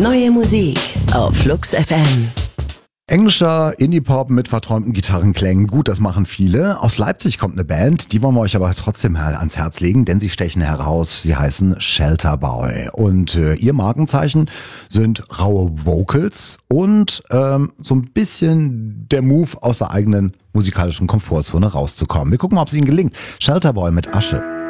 Neue Musik auf Flux FM. Englischer Indie-Pop mit verträumten Gitarrenklängen. Gut, das machen viele. Aus Leipzig kommt eine Band, die wollen wir euch aber trotzdem ans Herz legen, denn sie stechen heraus. Sie heißen Shelterboy. Und ihr Markenzeichen sind raue Vocals und so ein bisschen der Move aus der eigenen musikalischen Komfortzone rauszukommen. Wir gucken mal, ob es ihnen gelingt. Shelterboy mit Asche.